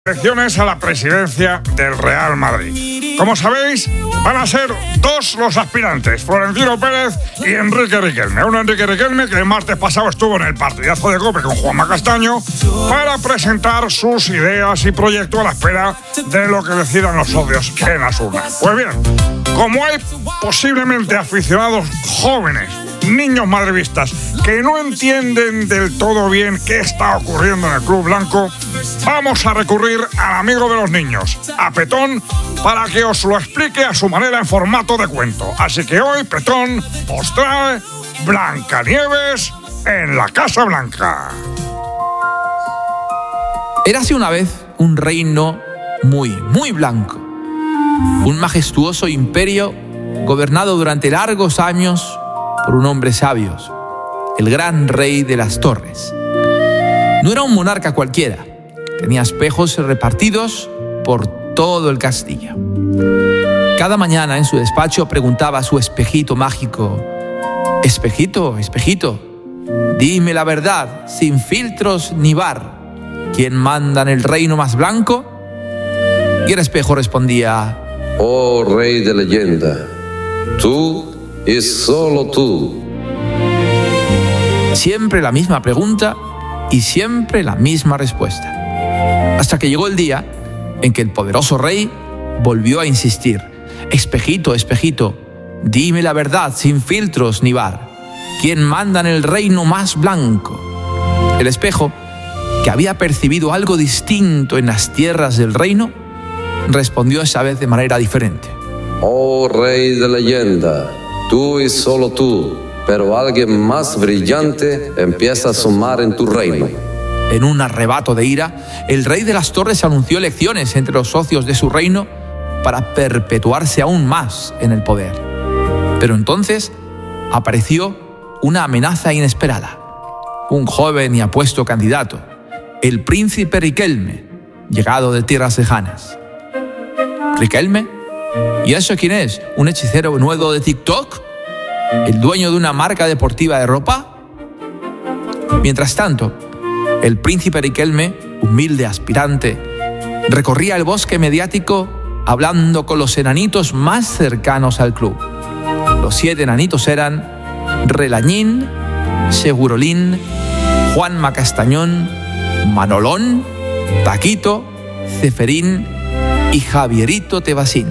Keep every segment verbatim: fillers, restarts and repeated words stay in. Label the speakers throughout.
Speaker 1: Elecciones a la presidencia del Real Madrid. Como sabéis, van a ser dos los aspirantes, Florentino Pérez y Enrique Riquelme. Un Enrique Riquelme que el martes pasado estuvo en el partidazo de COPE con Juanma Castaño para presentar sus ideas y proyectos a la espera de lo que decidan los socios en las urnas. Pues bien, como hay posiblemente aficionados jóvenes, niños madridistas, que no entienden del todo bien qué está ocurriendo en el Club Blanco, vamos a recurrir al amigo de los niños, a Petón, para que os lo explique a su manera en formato de cuento. Así que hoy Petón os trae Blancanieves en la Casa Blanca.
Speaker 2: Érase una vez un reino muy, muy blanco. Un majestuoso imperio gobernado durante largos años por un hombre sabio, el gran rey de las Torres. No era un monarca cualquiera. Tenía espejos repartidos por todo el castillo. Cada mañana en su despacho preguntaba a su espejito mágico: Espejito, espejito, dime la verdad, sin filtros ni bar. ¿Quién manda en el reino más blanco? Y el espejo respondía:
Speaker 3: Oh rey de leyenda, tú y solo tú.
Speaker 2: Siempre la misma pregunta y siempre la misma respuesta. Hasta que llegó el día en que el poderoso rey volvió a insistir: Espejito, espejito, dime la verdad sin filtros ni bar. ¿Quién manda en el reino más blanco? El espejo, que había percibido algo distinto en las tierras del reino, respondió esa vez de manera diferente.
Speaker 3: Oh rey de leyenda, tú y solo tú, pero alguien más brillante empieza a sumar en tu reino.
Speaker 2: En un arrebato de ira, el rey de las Torres anunció elecciones entre los socios de su reino para perpetuarse aún más en el poder. Pero entonces apareció una amenaza inesperada. Un joven y apuesto candidato, el príncipe Riquelme, llegado de tierras lejanas. ¿Riquelme? ¿Y eso quién es? ¿Un hechicero nuevo de TikTok? ¿El dueño de una marca deportiva de ropa? Mientras tanto, el príncipe Riquelme, humilde aspirante, recorría el bosque mediático hablando con los enanitos más cercanos al club. Los siete enanitos eran Relañín, Segurolín, Juanma Castañón, Manolón, Paquito, Ceferín y Javierito Tebasín.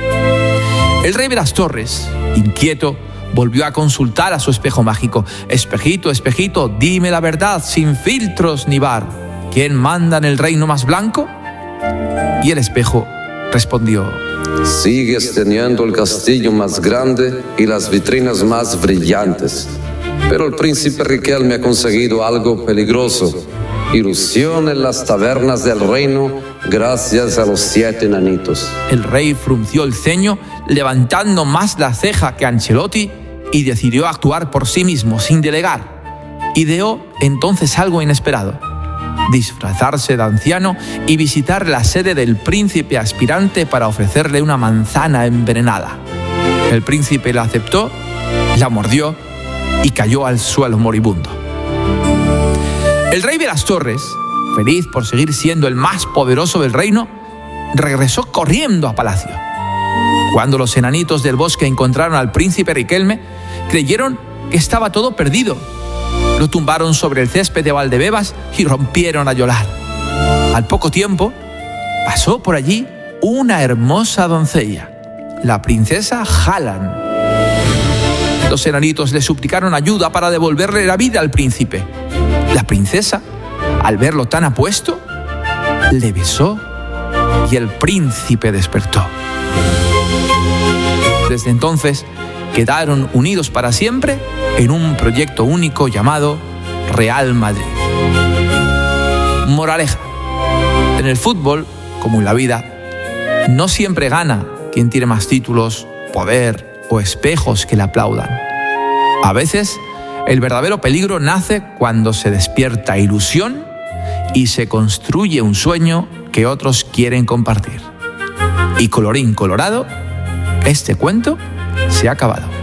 Speaker 2: El rey de las Torres, inquieto, volvió a consultar a su espejo mágico. Espejito, espejito, dime la verdad, sin filtros ni bar. ¿Quién manda en el reino más blanco? Y el espejo respondió:
Speaker 3: Sigues teniendo el castillo más grande y las vitrinas más brillantes. Pero el príncipe Riquelme ha conseguido algo peligroso: ilusión en las tabernas del reino gracias a los siete enanitos.
Speaker 2: El rey frunció el ceño, levantando más la ceja que Ancelotti, y decidió actuar por sí mismo, sin delegar. Ideó entonces algo inesperado: disfrazarse de anciano y visitar la sede del príncipe aspirante para ofrecerle una manzana envenenada. El príncipe la aceptó, la mordió y cayó al suelo moribundo. El rey de las Torres, feliz por seguir siendo el más poderoso del reino, regresó corriendo a palacio. Cuando los enanitos del bosque encontraron al príncipe Riquelme, creyeron que estaba todo perdido. Lo tumbaron sobre el césped de Valdebebas y rompieron a llorar. Al poco tiempo, pasó por allí una hermosa doncella, la princesa Haaland. Los enanitos le suplicaron ayuda para devolverle la vida al príncipe. La princesa, al verlo tan apuesto, le besó y el príncipe despertó. Desde entonces, quedaron unidos para siempre en un proyecto único llamado Real Madrid. Moraleja: en el fútbol, como en la vida, no siempre gana quien tiene más títulos, poder o espejos que le aplaudan. A veces, el verdadero peligro nace cuando se despierta ilusión y se construye un sueño que otros quieren compartir. Y colorín colorado, este cuento se ha acabado.